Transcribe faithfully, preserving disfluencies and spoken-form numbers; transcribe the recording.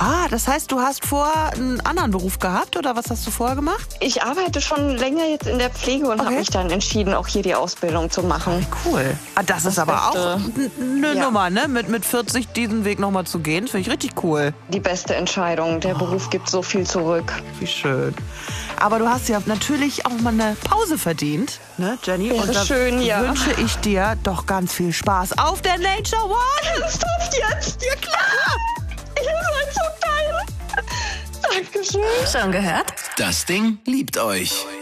Ah, das heißt, du hast vorher einen anderen Beruf gehabt oder was hast du vorher gemacht? Ich arbeite schon länger jetzt in der Pflege und Okay. habe mich dann entschieden, auch hier die Ausbildung zu machen. Cool. Ah, das, ist aber Beste. auch eine Ja. Nummer, ne? Mit, mit vierzig diesen Weg nochmal zu gehen, finde ich richtig cool. Die beste Entscheidung. Der Beruf gibt so viel zurück. Wie schön. Aber du hast ja natürlich auch mal eine Pause verdient, ne, Jenny? Wäre Und da schön, ja. wünsche ich dir doch ganz viel Spaß auf der Nature One. Ernsthaft jetzt? Ja klar. Ihr seid so geil. Dankeschön. Schon gehört? Das Ding liebt euch.